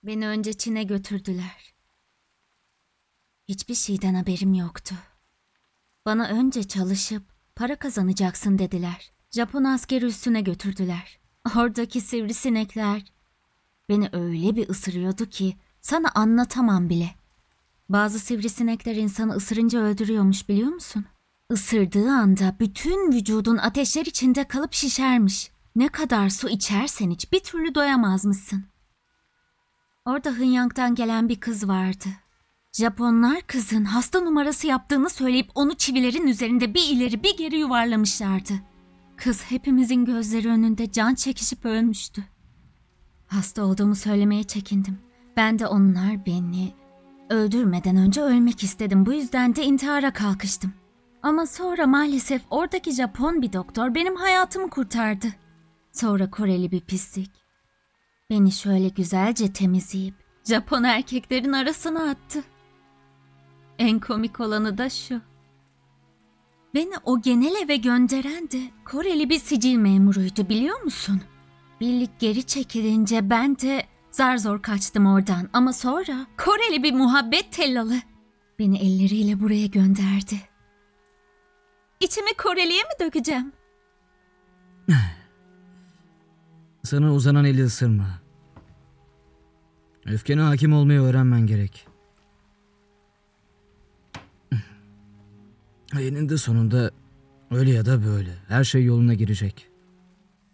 Beni önce Çin'e götürdüler. Hiçbir şeyden haberim yoktu. Bana önce çalışıp para kazanacaksın dediler. Japon askeri üssüne götürdüler. Oradaki sivrisinekler beni öyle bir ısırıyordu ki sana anlatamam bile. Bazı sivrisinekler insanı ısırınca öldürüyormuş, biliyor musun? Isırdığı anda bütün vücudun ateşler içinde kalıp şişermiş. Ne kadar su içersen iç bir türlü doyamazmışsın. Orada Hınyang'dan gelen bir kız vardı. Japonlar kızın hasta numarası yaptığını söyleyip onu çivilerin üzerinde bir ileri bir geri yuvarlamışlardı. Kız hepimizin gözleri önünde can çekişip ölmüştü. Hasta olduğumu söylemeye çekindim. Ben de onlar beni öldürmeden önce ölmek istedim. Bu yüzden de intihara kalkıştım. Ama sonra maalesef oradaki Japon bir doktor benim hayatımı kurtardı. Sonra Koreli bir pislik beni şöyle güzelce temizleyip Japon erkeklerin arasına attı. En komik olanı da şu. Beni o genel eve gönderen de Koreli bir sicil memuruydu, biliyor musun? Birlik geri çekilince ben de zar zor kaçtım oradan ama sonra Koreli bir muhabbet tellalı beni elleriyle buraya gönderdi. İçimi Koreli'ye mi dökeceğim? Sana uzanan eli ısırma. Öfkene hakim olmayı öğrenmen gerek. Eninde sonunda öyle ya da böyle her şey yoluna girecek.